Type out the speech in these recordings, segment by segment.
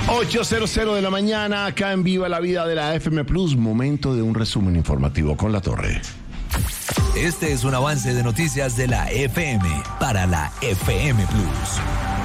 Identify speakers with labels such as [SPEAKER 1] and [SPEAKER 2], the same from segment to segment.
[SPEAKER 1] 8:00 de la mañana, acá en Viva la Vida de la FM Plus, momento de un resumen informativo con La Torre.
[SPEAKER 2] Este es un avance de noticias de la FM para la FM Plus.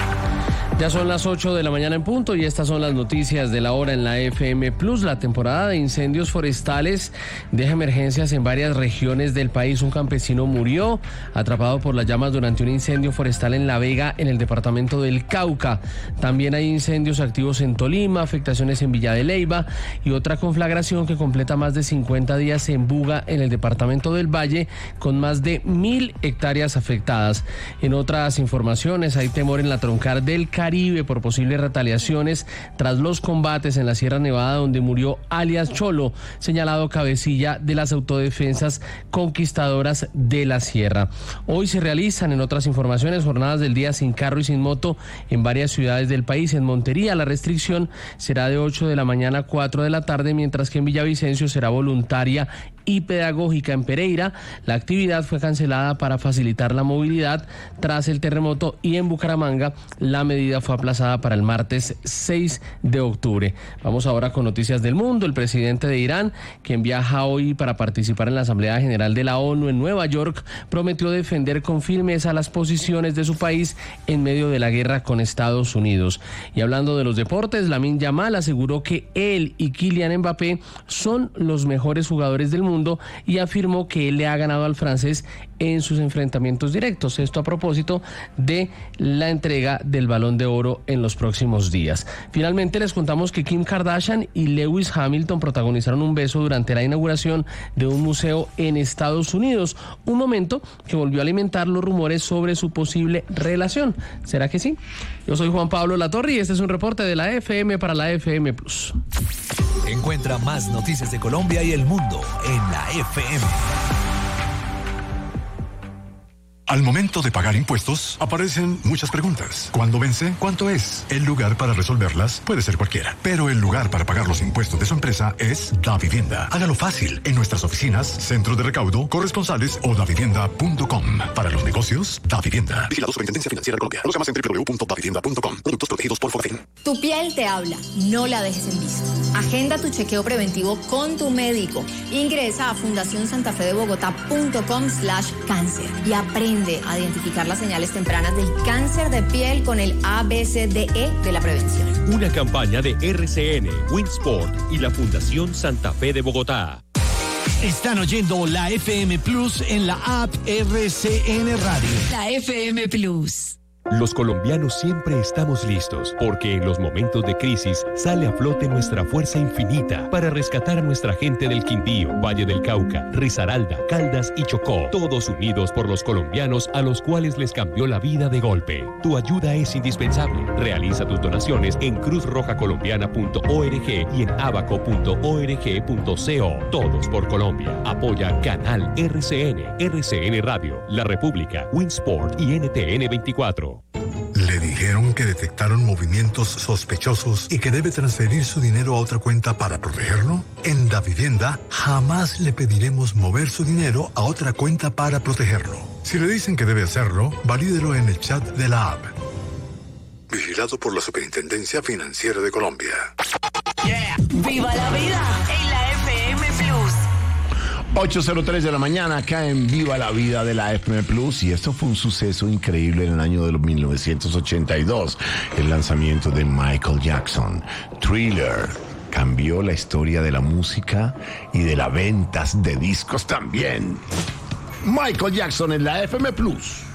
[SPEAKER 3] Ya son las 8 de la mañana en punto y estas son las noticias de la hora en la FM Plus. La temporada de incendios forestales deja emergencias en varias regiones del país. Un campesino murió atrapado por las llamas durante un incendio forestal en La Vega, en el departamento del Cauca. También hay incendios activos en Tolima, afectaciones en Villa de Leyva y otra conflagración que completa más de 50 días en Buga, en el departamento del Valle, con más de 1.000 hectáreas afectadas. En otras informaciones, hay temor en la Troncal del Caribe por posibles retaliaciones tras los combates en la Sierra Nevada, donde murió alias Cholo, señalado cabecilla de las autodefensas conquistadoras de la Sierra. Hoy se realizan, en otras informaciones, jornadas del día sin carro y sin moto en varias ciudades del país. En Montería la restricción será de 8 de la mañana a 4 de la tarde, mientras que en Villavicencio será voluntaria y pedagógica. En Pereira la actividad fue cancelada para facilitar la movilidad tras el terremoto, y en Bucaramanga la medida fue aplazada para el martes 6 de octubre. Vamos ahora con noticias del mundo. El presidente de Irán, quien viaja hoy para participar en la Asamblea General de la ONU en Nueva York, prometió defender con firmeza las posiciones de su país en medio de la guerra con Estados Unidos. Y hablando de los deportes, Lamine Yamal aseguró que él y Kylian Mbappé son los mejores jugadores del mundo y afirmó que él le ha ganado al francés en sus enfrentamientos directos. Esto a propósito de la entrega del Balón de Oro en los próximos días. Finalmente les contamos que Kim Kardashian y Lewis Hamilton protagonizaron un beso durante la inauguración de un museo en Estados Unidos, un momento que volvió a alimentar los rumores sobre su posible relación. ¿Será que sí? Yo soy Juan Pablo Latorre y este es un reporte de la FM para la FM Plus.
[SPEAKER 2] Encuentra más noticias de Colombia y el mundo en la FM.
[SPEAKER 4] Al momento de pagar impuestos, aparecen muchas preguntas. ¿Cuándo vence? ¿Cuánto es? El lugar para resolverlas puede ser cualquiera, pero el lugar para pagar los impuestos de su empresa es Davivienda. Hágalo fácil en nuestras oficinas, centros de recaudo, corresponsales o davivienda.com. Para los negocios, Davivienda. Vigilado Superintendencia Financiera de Colombia. Conozca más en www.davivienda.com. Productos protegidos por Fofin.
[SPEAKER 5] Tu piel te habla, no la dejes en visto. Agenda tu chequeo preventivo con tu médico. Ingresa a fundacionsantafedebogotá.com/cáncer y aprende a identificar las señales tempranas del cáncer de piel con el ABCDE de la prevención.
[SPEAKER 6] Una campaña de RCN, Winsport y la Fundación Santa Fe de Bogotá.
[SPEAKER 7] Están oyendo la FM Plus en la app RCN Radio.
[SPEAKER 8] La FM Plus.
[SPEAKER 6] Los colombianos siempre estamos listos, porque en los momentos de crisis sale a flote nuestra fuerza infinita para rescatar a nuestra gente del Quindío, Valle del Cauca, Risaralda, Caldas y Chocó, todos unidos por los colombianos a los cuales les cambió la vida de golpe. Tu ayuda es indispensable. Realiza tus donaciones en cruzrojacolombiana.org y en abaco.org.co. Todos por Colombia. Apoya Canal RCN, RCN Radio, La República, Winsport y NTN 24.
[SPEAKER 4] ¿Le dijeron que detectaron movimientos sospechosos y que debe transferir su dinero a otra cuenta para protegerlo? En Davivienda jamás le pediremos mover su dinero a otra cuenta para protegerlo. Si le dicen que debe hacerlo, valídelo en el chat de la app. Vigilado por la Superintendencia Financiera de Colombia.
[SPEAKER 8] Yeah. ¡Viva la vida en la FM Plus!
[SPEAKER 1] 8:03 de la mañana, acá en Viva la Vida de la FM Plus, y esto fue un suceso increíble en el año de 1982, el lanzamiento de Michael Jackson. Thriller cambió la historia de la música y de las ventas de discos también. Michael Jackson en la FM Plus.